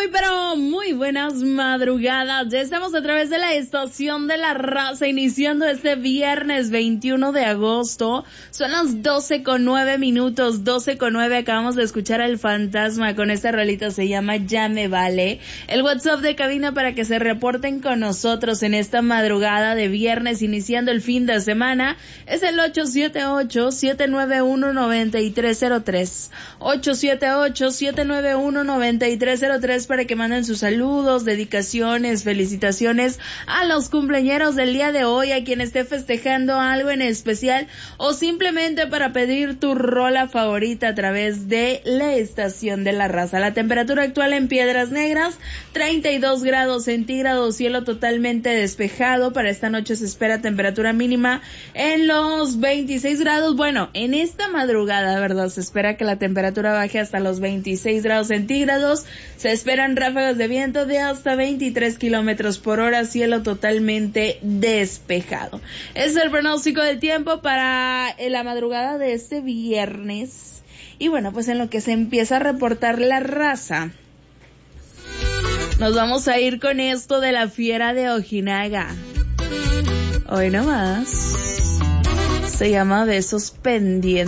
pero muy buenas madrugadas. Ya estamos a través de la estación de la raza, iniciando este viernes 21 de agosto. Son las 12:09, 12:09. Acabamos de escuchar al Fantasma con esta rolita, se llama Ya Me Vale. El WhatsApp de cabina para que se reporten con nosotros en esta madrugada de viernes, iniciando el fin de semana, es el 878-791-9303. 878-791-9303 para que manden sus saludos, dedicaciones, felicitaciones a los cumpleañeros del día de hoy, a quien esté festejando algo en especial, o simplemente para pedir tu rola favorita a través de la estación de la raza. La temperatura actual en Piedras Negras, 32 grados centígrados, cielo totalmente despejado. Para esta noche se espera temperatura mínima en los 26 grados. Bueno, en esta madrugada, ¿verdad? Se espera que la temperatura baje hasta los 26 grados centígrados. Se esperan ráfagas de viento de hasta 23 kilómetros por hora, cielo totalmente despejado. Es el pronóstico del tiempo para la madrugada de este viernes. Y bueno, pues en lo que se empieza a reportar la raza, nos vamos a ir con esto de la fiera de Ojinaga. Hoy nomás. Se llama Besos Pendientes.